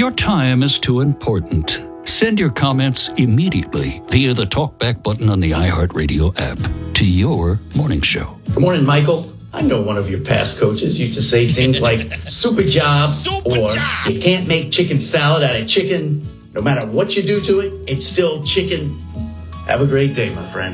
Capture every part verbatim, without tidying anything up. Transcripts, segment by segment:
Your time is too important. Send your comments immediately via the TalkBack button on the iHeartRadio app to your morning show. Good morning, Michael. I know one of your past coaches used to say things like super job Super or job. you can't make chicken salad out of chicken. No matter what you do to it, it's still chicken. Have a great day, my friend.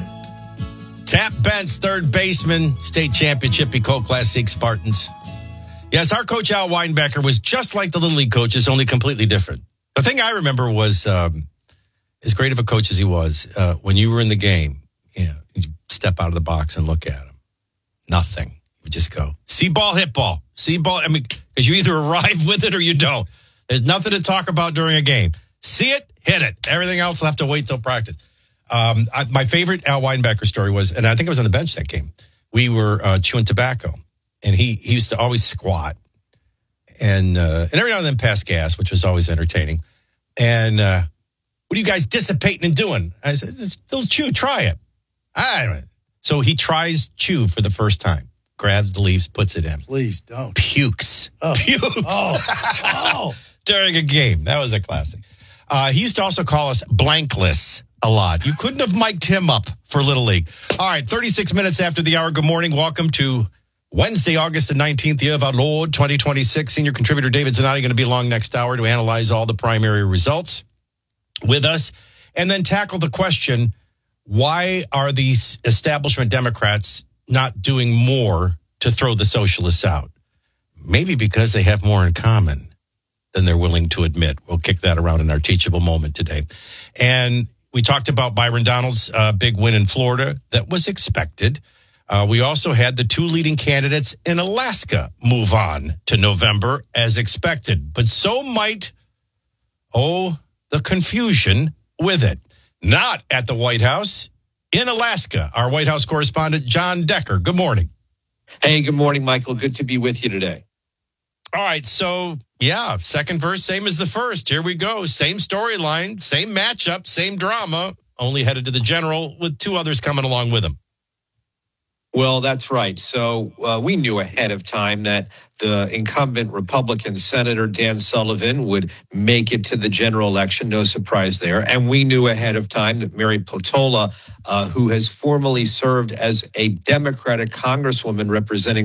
Tap Bent's third baseman, state championship Eco Classic Spartans. Yes, our coach Al Weinbecker was just like the Little League coaches, only completely different. The thing I remember was, um, as great of a coach as he was, uh, when you were in the game, you know, you step out of the box and look at him. Nothing. You would just go, see ball, hit ball. See ball. I mean, because you either arrive with it or you don't. There's nothing to talk about during a game. See it, hit it. Everything else will have to wait till practice. Um, I, my favorite Al Weinbecker story was, and I think I was on the bench that game, we were uh, chewing tobacco. And he, he used to always squat and uh, and every now and then pass gas, which was always entertaining. And uh, what are you guys dissipating and doing? I said, it's a little chew, try it. I don't know. So he tries chew for the first time, grabs the leaves, puts it in. Please don't. Pukes. Oh. Pukes. Oh. Oh. During a game. That was a classic. Uh, he used to also call us blankless a lot. You couldn't have mic'd him up for Little League. All right, thirty-six minutes after the hour. Good morning. Welcome to Wednesday, August the nineteenth, year of our Lord, twenty twenty-six. Senior contributor David Zanotti going to be along next hour to analyze all the primary results with us and then tackle the question, why are these establishment Democrats not doing more to throw the socialists out? Maybe because they have more in common than they're willing to admit. We'll kick that around in our teachable moment today. And we talked about Byron Donalds' uh, big win in Florida that was expected. Uh, we also had the two leading candidates in Alaska move on to November as expected. But so might, oh, the confusion with it. Not at the White House, in Alaska. Our White House correspondent, John Decker. Good morning. Hey, good morning, Michael. Good to be with you today. All right, so, yeah, second verse, same as the first. Here we go. Same storyline, same matchup, same drama, only headed to the general with two others coming along with him. Well, that's right. So uh, we knew ahead of time that the incumbent Republican Senator Dan Sullivan would make it to the general election. No surprise there. And we knew ahead of time that Mary Peltola, uh, who has formerly served as a Democratic congresswoman representing